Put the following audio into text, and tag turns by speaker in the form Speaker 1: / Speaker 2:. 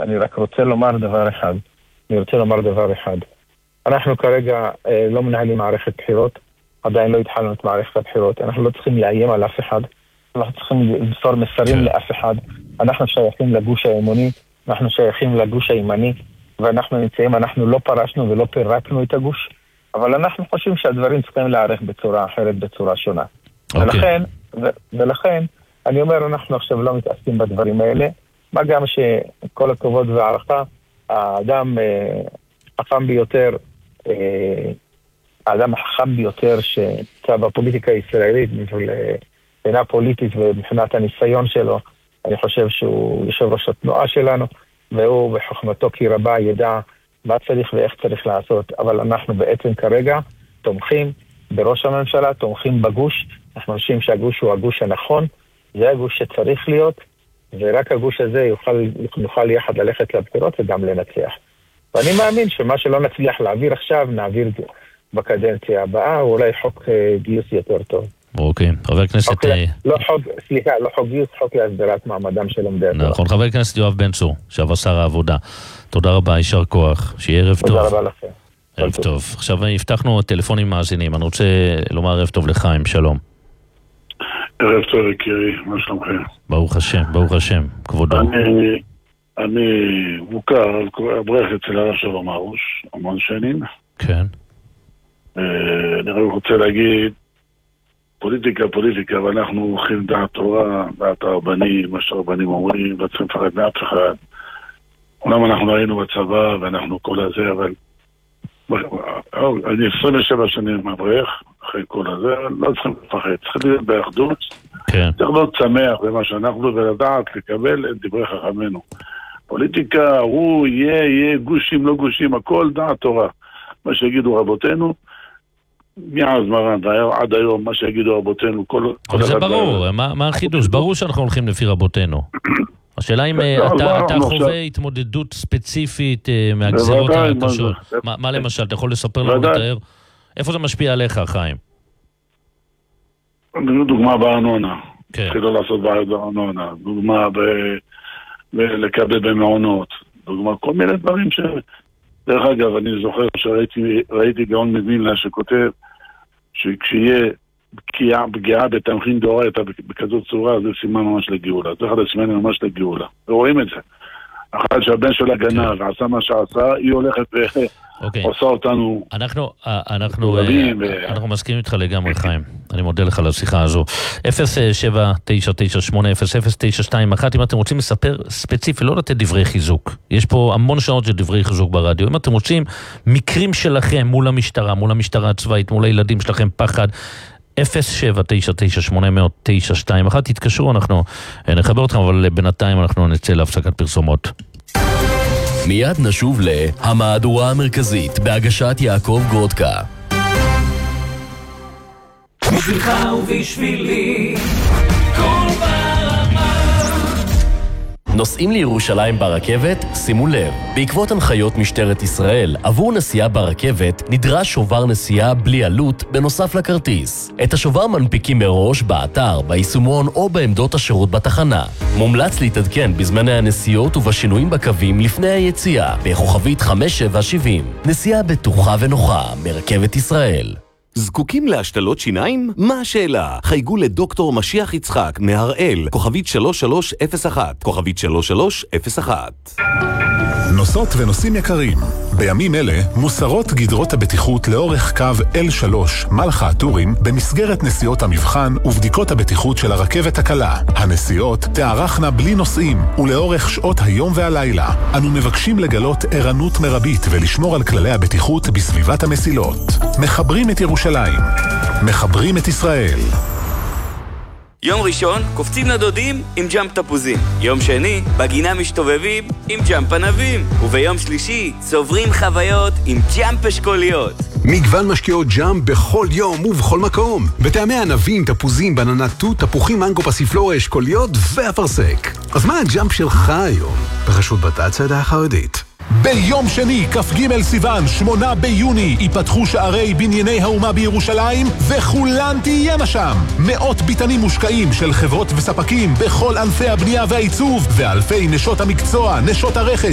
Speaker 1: אני רק רוצה לומר דבר אחד. אנחנו כרגע לא מנהלים מערכת בחירות, עדיין לא התחלנו את מערכת הבחירות. אנחנו לא צריכים לאיים על אף אחד, אנחנו צריכים למסור מסרים לאף אחד. אנחנו שייכים לגוש הימני, אנחנו שייכים לגוש הימני, אנחנו לא פרשנו ולא פירקנו את הגוש, אבל אנחנו חושבים שהדברים צריכים להיערך בצורה אחרת, בצורה שונה. ולכן, אני אומר, אנחנו עכשיו לא מתעסקים בדברים האלה, מה גם שכל הכבוד והערכה, האדם החכם ביותר שצא בפוליטיקה הישראלית, מבחינה פוליטית ומבחינת הניסיון שלו, אני חושב שהוא יושב ראש התנועה שלנו, והוא בחוכמתו כי רבה ידע מה צריך ואיך צריך לעשות. אבל אנחנו בעצם כרגע תומכים בראש הממשלה, תומכים בגוש, אנחנו חושבים שהגוש הוא הגוש הנכון, זה הגוש שצריך להיות, ורק הגוש הזה נוכל יחד ללכת לבחירות וגם לנצח. ואני מאמין שמה שלא נצליח להעביר עכשיו, נעביר בקדנציה הבאה, או אולי חוק גיוס יותר טוב.
Speaker 2: אוקיי, חבר הכנסת...
Speaker 1: לא חוק גיוס, חוק להסדרת מעמדם של לומדי התורה.
Speaker 2: נכון, חבר הכנסת יואב בן צור, שעבר שר העבודה. תודה רבה, יישר כוח, שיהיה ערב טוב.
Speaker 1: תודה רבה לכם.
Speaker 2: ערב טוב. עכשיו הבטחנו טלפונים מאזינים, אני רוצה לומר ערב טוב לחיים, שלום.
Speaker 3: ערב טוב יקירי, מה שלומכם?
Speaker 2: ברוך השם, כבודו.
Speaker 3: אני מוכר על אברך אצל הרב שלום הרוש, המון שנים.
Speaker 2: כן.
Speaker 3: אני רק רוצה להגיד, פוליטיקה, ואנחנו הולכים דעת תורה, דעת הרבנים, מה שהרבנים אומרים, לא צריכים לפחד מאף אחד. אומנם אנחנו היינו בצבא, ואנחנו כל הזה, אבל אני 27 שנים מברך, אחרי כל הזה, לא צריכים לפחד, צריכים להיות באחדות, צריך להיות שמח במה שאנחנו, ולדעת לקבל את דברי חכמנו. פוליטיקה, הוא יהיה גושים, לא גושים, הכל דעת תורה. מה שיגידו רבותינו, מאז מרן, עד היום, מה שיגידו רבותינו,
Speaker 2: אבל זה ברור, מה החידוש? ברור שאנחנו הולכים לפי רבותינו. השאלה אם אתה חווה התמודדות ספציפית מהגזרות הקשות. מה למשל? אתה יכול לספר לנו לתאר? איפה זה משפיע עליך, חיים?
Speaker 3: דוגמה בארנונה. התחילו לעשות בעיות בארנונה. דוגמה לקבל במעונות. דוגמה כל מיני דברים ש... דרך אגב, אני זוכר שראיתי גאון מווילנה שכותב שכשיהיה פגיעה בתמכין דאורייתא בכזאת צורה, זה סימן ממש לגאולה. זה אחד הסימנים ממש לגאולה. ורואים את זה. אחת שהבן שלה גנב ועשה מה שעשה, היא הולכת ועושה אותנו...
Speaker 2: אנחנו מסכימים איתך לגמרי, חיים. אני מודה לך על השיחה הזו. 07998000921, אם אתם רוצים לספר ספציפי, לא לתת דברי חיזוק. יש פה המון שעות של דברי חיזוק ברדיו. אם אתם רוצים מקרים שלכם מול המשטרה הצבאית, מול הילדים שלכם, פחד, 07998000921, תתקשרו, אנחנו נחבר אתכם, אבל בינתיים אנחנו נצא להפסקת פרסומות.
Speaker 4: מיד נשוב להמהדורה המרכזית בהגשת יעקב גרודקה.
Speaker 5: בשבילך ובשבילי כל ברמה.
Speaker 4: נוסעים לירושלים ברכבת? שימו לב, בעקבות הנחיות משטרת ישראל, עבור נסיעה ברכבת נדרש שובר נסיעה בלי עלות בנוסף לכרטיס. את השובר מנפיקים מראש באתר, ביישומון או בעמדות השירות בתחנה. מומלץ להתעדכן בזמני הנסיעות ובשינויים בקווים לפני היציאה, בכוכבית 5770. נסיעה בטוחה ונוחה מרכבת ישראל.
Speaker 6: זקוקים להשתלות שיניים? מה השאלה? חייגו לדוקטור משיח יצחק מהראל, כוכבית 3301, כוכבית 3301.
Speaker 7: נוסעות ונוסעים יקרים, בימים אלה מוסרות גדרות הבטיחות לאורך קו L3 מלחה הטורים במסגרת נסיעות המבחן ובדיקות הבטיחות של הרכבת הקלה. הנסיעות תארכנה בלי נוסעים ולאורך שעות היום והלילה. אנו מבקשים לגלות ערנות מרבית ולשמור על כללי הבטיחות בסביבת המסילות. מחברים את ירושלים, מחברים את ישראל.
Speaker 8: יום ראשון, קופצים לדודים עם ג'אמפ תפוזים. יום שני, בגינה משתובבים עם ג'אמפ ענבים. וביום שלישי, צוברים חוויות עם ג'אמפ אשכוליות.
Speaker 9: מגוון משקיעות ג'אמפ בכל יום ובכל מקום. בטעמי ענבים, תפוזים, בננה תות, תפוחים, מנגו, פסיפלורה, אשכוליות ואפרסק. אז מה הג'אמפ שלך היום? ברשות בצד החרדית.
Speaker 7: ביום שני, כ"ג סיוון, 8 ביוני, ייפתחו שערי בנייני האומה בירושלים, וכולן תהיינה שם. מאות ביטנים מושקעים של חברות וספקים בכל ענפי הבנייה והעיצוב, ואלפי נשות המקצוע, נשות הרכש,